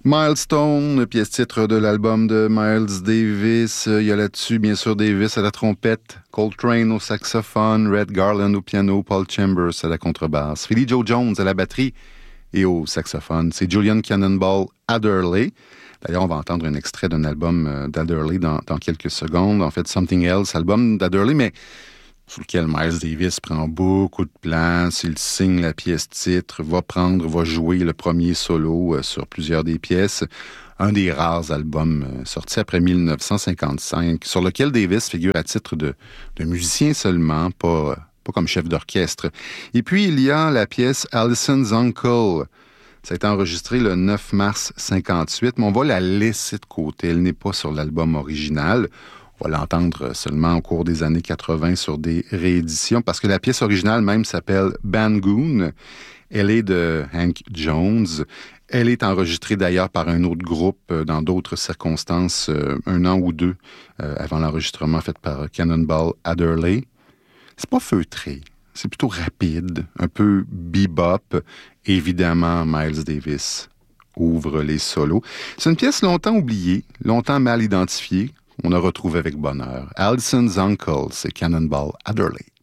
Milestone, pièce-titre de l'album de Miles Davis. Il y a là-dessus, bien sûr, Davis à la trompette, Coltrane au saxophone, Red Garland au piano, Paul Chambers à la contrebasse, Philly Joe Jones à la batterie et au saxophone. C'est Julian Cannonball Adderley. D'ailleurs, on va entendre un extrait d'un album d'Adderley dans quelques secondes. En fait, Something Else, album d'Adderley, mais sur lequel Miles Davis prend beaucoup de place. Il signe la pièce titre, va jouer le premier solo sur plusieurs des pièces. Un des rares albums sortis après 1955, sur lequel Davis figure à titre de musicien seulement, pas comme chef d'orchestre. Et puis, il y a la pièce Allison's Uncle. Ça a été enregistré le 9 mars 58, mais on va la laisser de côté. Elle n'est pas sur l'album original. On va l'entendre seulement au cours des années 80 sur des rééditions, parce que la pièce originale même s'appelle Bangoon. Elle est de Hank Jones. Elle est enregistrée d'ailleurs par un autre groupe dans d'autres circonstances, un an ou deux avant l'enregistrement fait par Cannonball Adderley. C'est pas feutré, c'est plutôt rapide, un peu bebop. Évidemment, Miles Davis ouvre les solos. C'est une pièce longtemps oubliée, longtemps mal identifiée. On a retrouvé avec bonheur. Allison's Uncle, c'est Cannonball Adderley.